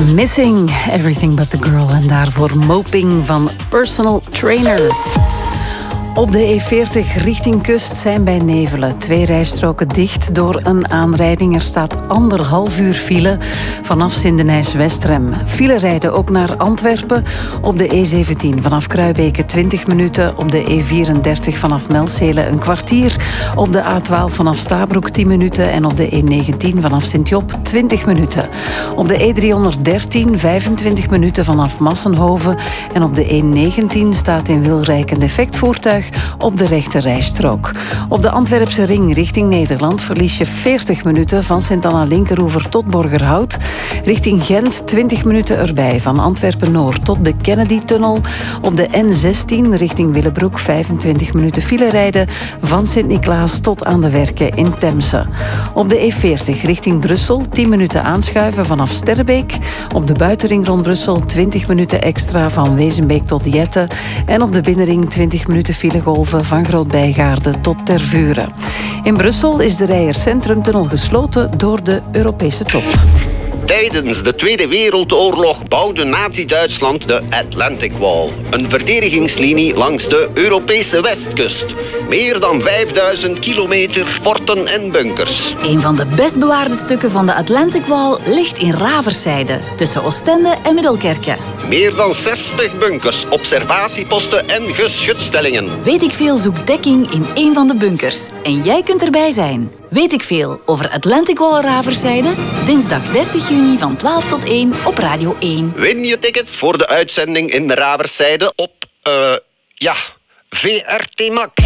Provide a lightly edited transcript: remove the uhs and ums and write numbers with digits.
Missing Everything But The Girl en daarvoor Moping van Personal Trainer. Op de E40 richting kust zijn bij Nevelen 2 rijstroken dicht door een aanrijding. Er staat 1,5 uur file vanaf Sindenijs-Westrem. File rijden ook naar Antwerpen op de E17 vanaf Kruibeke 20 minuten. Op de E34 vanaf Melshelen een kwartier. Op de A12 vanaf Stabroek 10 minuten. En op de E19 vanaf Sint-Job 20 minuten. Op de E313 25 minuten vanaf Massenhoven. En op de E19 staat in Wilrijk een defectvoertuig op de rechte rijstrook. Op de Antwerpse ring richting Nederland verlies je 40 minuten van Sint-Anna-Linkeroever tot Borgerhout. Richting Gent 20 minuten erbij van Antwerpen-Noord tot de Kennedy-tunnel. Op de N16 richting Willebroek 25 minuten file rijden van Sint-Niklaas tot aan de Werken in Temse. Op de E40 richting Brussel 10 minuten aanschuiven vanaf Sterrebeek. Op de buitenring rond Brussel 20 minuten extra van Wezenbeek tot Jette. En op de binnenring 20 minuten filegolven van Groot-Bijgaarde tot Tervuren. In Brussel is de Rijer-Centrumtunnel gesloten door de Europese top. Tijdens de Tweede Wereldoorlog bouwde Nazi-Duitsland de Atlantic Wall. Een verdedigingslinie langs de Europese westkust. Meer dan 5000 kilometer forten en bunkers. Een van de best bewaarde stukken van de Atlantic Wall ligt in Raverszijde, tussen Oostende en Middelkerke. Meer dan 60 bunkers, observatieposten en geschutstellingen. Weet ik veel zoekt dekking in één van de bunkers. En jij kunt erbij zijn. Weet ik veel over Atlantic Wall Raverszijde? Dinsdag 30 juni van 12 tot 1 op Radio 1. Win je tickets voor de uitzending in Raverszijde op, VRT Max.